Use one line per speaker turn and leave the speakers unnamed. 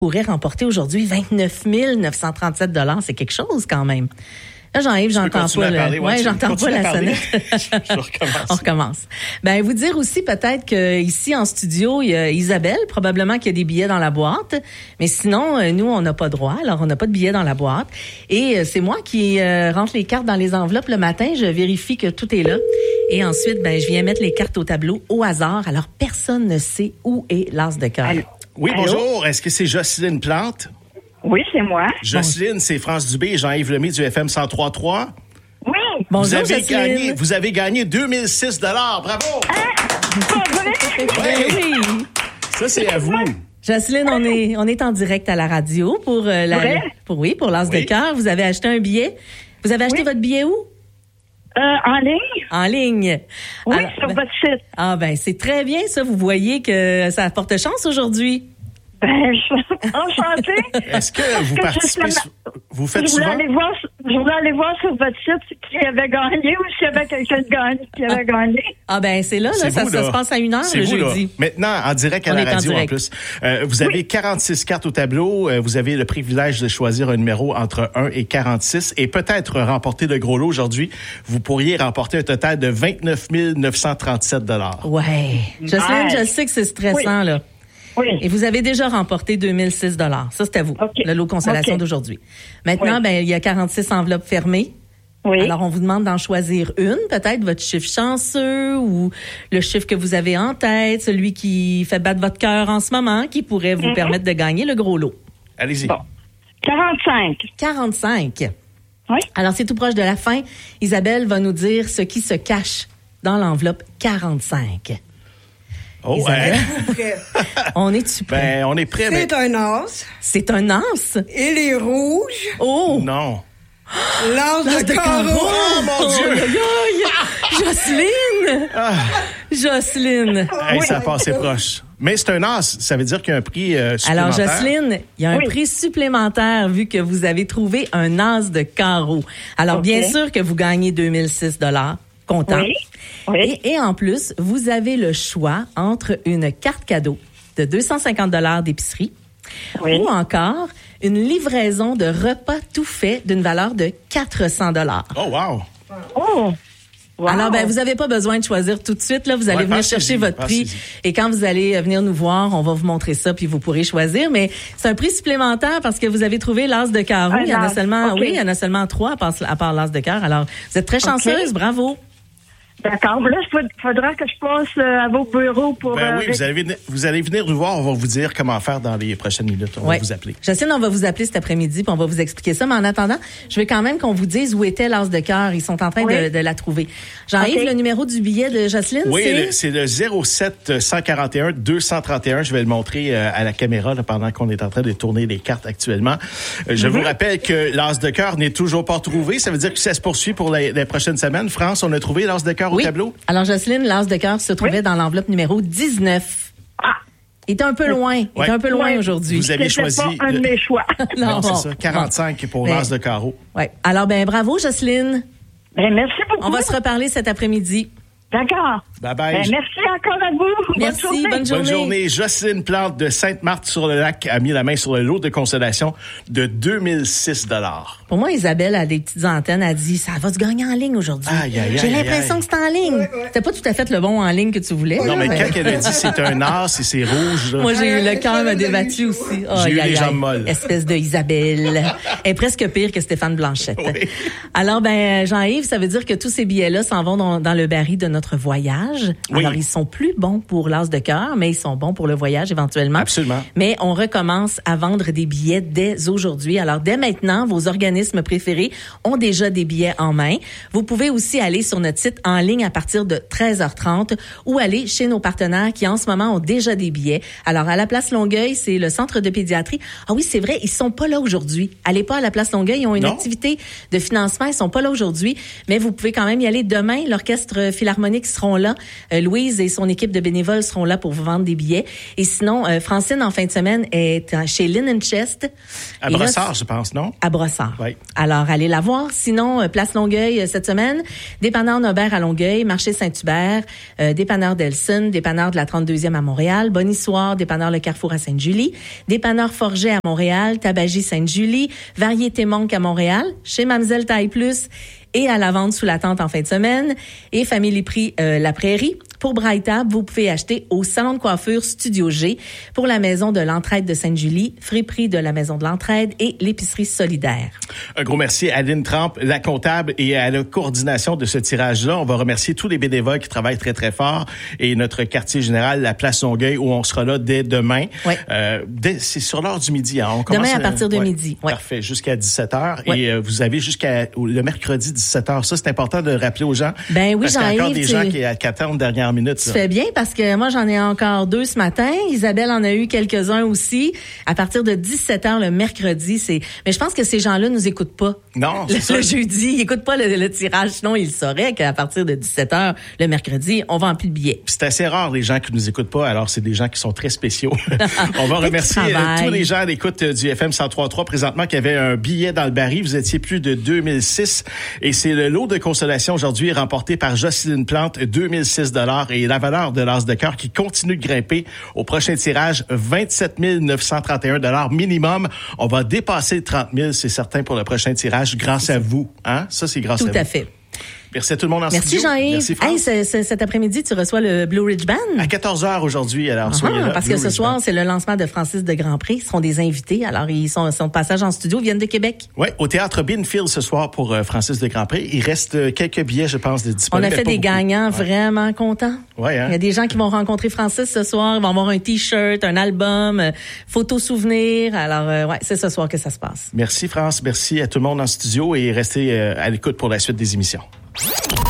pourrait remporter aujourd'hui 29 937 $. C'est quelque chose quand même. Là, Jean-Yves, j'entends pas la sonnette.
Je recommence.
On recommence. Ben, vous dire aussi peut-être que ici en studio, il y a Isabelle, probablement qu'il y a des billets dans la boîte, mais sinon, nous, on n'a pas droit, alors on n'a pas de billets dans la boîte. Et c'est moi qui rentre les cartes dans les enveloppes le matin, je vérifie que tout est là. Et ensuite, ben, je viens mettre les cartes au tableau au hasard, alors personne ne sait où est l'as de cœur.
Oui, bonjour. Est-ce que c'est Jocelyne Plante?
Oui, c'est moi.
Jocelyne, c'est France Dubé et Jean-Yves Lemay du FM 103.3.
Oui.
Bonjour, Jocelyne.
Vous avez gagné 2006 $. Bravo!
Oui.
Ça, c'est à vous.
Jocelyne, on est en direct à la radio pour pour l'as de cœur. Vous avez acheté un billet. Vous avez acheté votre billet où?
En ligne.
En ligne.
Oui,
alors,
sur votre site.
Ah ben c'est très bien ça. Vous voyez que ça porte chance aujourd'hui.
Ben, je suis enchantée.
Est-ce que vous participez? Vous faites souvent?
Je voulais aller voir sur votre site qui avait gagné ou s'il y avait quelqu'un qui avait gagné.
Ah ben c'est là, ça se passe à 1h le jeudi.
Là. Maintenant, en direct à la radio en plus. Vous avez 46 cartes au tableau. Vous avez le privilège de choisir un numéro entre 1 et 46 et peut-être remporter le gros lot aujourd'hui. Vous pourriez remporter un total de 29 937 $.
Ouais. Jocelyne, je sais que c'est stressant là.
Oui.
Et vous avez déjà remporté 2006 $. Ça, c'est à vous, le lot consolation d'aujourd'hui. Maintenant, ben il y a 46 enveloppes fermées.
Oui.
Alors, on vous demande d'en choisir une, peut-être votre chiffre chanceux ou le chiffre que vous avez en tête, celui qui fait battre votre cœur en ce moment, qui pourrait vous permettre de gagner le gros lot.
Allez-y.
Bon. 45.
45.
Oui.
Alors, c'est tout proche de la fin. Isabelle va nous dire ce qui se cache dans l'enveloppe 45.
Oh,
Isabelle, on est-tu prêt?
Ben, on est prêt.
C'est un as.
C'est un as.
Il est rouge.
Oh!
Non.
L'as de carreau.
Oh, mon Dieu!
Jocelyne! Jocelyne!
Hey, ça a passé proche. Mais c'est un as, ça veut dire qu'il y a un prix supplémentaire.
Alors, Jocelyne, il y a un prix supplémentaire vu que vous avez trouvé un as de carreau. Alors, bien sûr que vous gagnez 2006 $. Content.
Oui. Oui.
Et en plus, vous avez le choix entre une carte cadeau de 250 $ d'épicerie ou encore une livraison de repas tout fait d'une valeur de 400 $.
Oh, wow!
Oh! Wow.
Alors, ben, vous n'avez pas besoin de choisir tout de suite. Là, vous allez venir chercher votre prix. Et quand vous allez venir nous voir, on va vous montrer ça, puis vous pourrez choisir. Mais c'est un prix supplémentaire parce que vous avez trouvé l'as de carreau. Il y en a seulement, il y en a seulement 3 à part l'as de cœur. Alors, vous êtes très chanceuse. Bravo.
D'accord. Là, il faudra que je passe à vos bureaux pour...
Ben oui, vous allez venir nous voir. On va vous dire comment faire dans les prochaines minutes. On va vous appeler.
Jocelyne, on va vous appeler cet après-midi puis on va vous expliquer ça. Mais en attendant, je veux quand même qu'on vous dise où était l'as de cœur. Ils sont en train de la trouver. Jean-Yves, le numéro du billet de Jocelyne,
c'est le 07 141 231. Je vais le montrer à la caméra là, pendant qu'on est en train de tourner les cartes actuellement. Je vous rappelle que l'as de cœur n'est toujours pas trouvé. Ça veut dire que ça se poursuit pour les prochaines semaines. France, on a trouvé l'as de cœur au tableau?
Alors, Jocelyne, l'as de cœur se trouvait dans l'enveloppe numéro 19. Il est un peu loin. Il est un peu loin aujourd'hui.
Vous avez choisi...
pas un de mes choix.
non, c'est ça. 45 pour l'as de carreau.
Oui. Alors, ben bravo, Jocelyne.
Ben, merci beaucoup.
On va se reparler cet après-midi.
D'accord.
Bye-bye.
Ben, merci encore à vous.
Merci, bonne journée.
Bonne journée. Jocelyne Plante de Sainte-Marthe-sur-le-Lac a mis la main sur le lot de consolation de 2006 $.
Pour moi, Isabelle a des petites antennes. Elle dit, ça va se gagner en ligne aujourd'hui. J'ai l'impression que c'est en ligne. C'était pas tout à fait le bon en ligne que tu voulais.
Non, mais quand elle a dit c'est un as et c'est rouge. Là.
Moi, j'ai eu le cœur m'a débattu aussi.
J'ai eu les jambes molles.
Espèce de Isabelle. Elle est presque pire que Stéphane Blanchette.
Oui.
Alors, ben, Jean-Yves, ça veut dire que tous ces billets-là s'en vont dans le baril de notre voyage. Alors, ils sont plus bons pour l'as de cœur, mais ils sont bons pour le voyage éventuellement.
Absolument.
Mais on recommence à vendre des billets dès aujourd'hui. Alors, dès maintenant, vos organismes préférés ont déjà des billets en main. Vous pouvez aussi aller sur notre site en ligne à partir de 13h30 ou aller chez nos partenaires qui, en ce moment, ont déjà des billets. Alors, à la Place Longueuil, c'est le centre de pédiatrie. Ah oui, c'est vrai, ils sont pas là aujourd'hui. Allez pas à la Place Longueuil, ils ont une activité de financement. Ils sont pas là aujourd'hui, mais vous pouvez quand même y aller demain. L'Orchestre Philharmonique seront là Louise et son équipe de bénévoles seront là pour vous vendre des billets. Et sinon, Francine, en fin de semaine, est chez Linen Chest.
À Brossard, je pense, non?
À Brossard.
Oui.
Alors, allez la voir. Sinon, Place Longueuil cette semaine, Dépanneur Nobert à Longueuil, Marché Saint-Hubert, Dépanneur Delson, Dépanneur de la 32e à Montréal, Bonissoir, Dépanneur Le Carrefour à Sainte-Julie, Dépanneur Forget à Montréal, Tabagie Sainte-Julie, Variété Monk à Montréal, chez Mamzelle Taille Plus et à la vente sous la tente en fin de semaine, et Family Prix La Prairie. Pour Braille-Table, vous pouvez acheter au Salon de coiffure Studio G, pour la Maison de l'Entraide de Sainte-Julie, Friperie de la Maison de l'Entraide et l'Épicerie Solidaire.
Un gros merci à Aline Tramp, la comptable, et à la coordination de ce tirage-là. On va remercier tous les bénévoles qui travaillent très, très fort, et notre quartier général, la Place Longueuil, où on sera là dès demain.
Oui.
C'est sur l'heure du midi. Hein. On commence
demain à partir de midi. Oui.
Parfait, jusqu'à 17h.
Oui.
Et vous avez jusqu'à le mercredi 17h. Ça, c'est important de rappeler aux gens.
Ben oui,
parce qu'il y a encore
Jean-Yves,
des gens qui attendent dernière minute.
Tu fais bien, parce que moi, j'en ai encore 2 ce matin. Isabelle en a eu quelques-uns aussi. À partir de 17h le mercredi, mais je pense que ces gens-là nous écoutent pas.
Non, c'est ça.
Le jeudi, ils écoutent pas le tirage. Sinon, ils sauraient qu'à partir de 17h le mercredi, on vend plus de billets.
C'est assez rare, les gens qui nous écoutent pas. Alors, c'est des gens qui sont très spéciaux. On va remercier tous les gens à l'écoute du FM 103.3 présentement qui avaient un billet dans le baril. Vous étiez plus de 2006. Et c'est le lot de consolation aujourd'hui remporté par Jocelyne Plante, 2006 $. Et la valeur de l'as de cœur qui continue de grimper. Au prochain tirage, 27 931 $ minimum. On va dépasser les 30 000, c'est certain, pour le prochain tirage, grâce à vous. Hein? Ça, c'est grâce à vous.
Tout à fait.
Merci à tout le monde en studio.
Merci Jean-Yves.
Merci France.
Hey, cet après-midi, tu reçois le Blue Ridge Band.
À 14h aujourd'hui, alors soyez là.
Parce que ce soir, c'est le lancement de Francis de Grandpré. Ils seront des invités. Alors, ils sont de passage en studio, ils viennent de Québec.
Oui, au Théâtre Binfield ce soir pour Francis de Grandpré. Il reste quelques billets, je pense, de disponibles.
On a fait des gagnants vraiment contents.
Ouais, hein?
Il y a des gens qui vont rencontrer Francis ce soir. Ils vont avoir un T-shirt, un album, photos souvenirs. Alors, c'est ce soir que ça se passe.
Merci France, merci à tout le monde en studio et restez à l'écoute pour la suite des émissions.